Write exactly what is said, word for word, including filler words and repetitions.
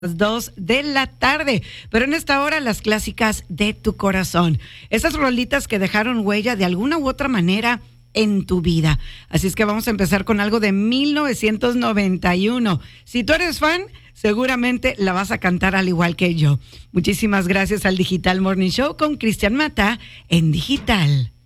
Las dos de la tarde, pero en esta hora las clásicas de tu corazón, esas rolitas que dejaron huella de alguna u otra manera en tu vida. Así es que vamos a empezar con algo de mil novecientos noventa y uno. Si tú eres fan, seguramente la vas a cantar al igual que yo. Muchísimas gracias al Digital Morning Show con Cristian Mata en Digital.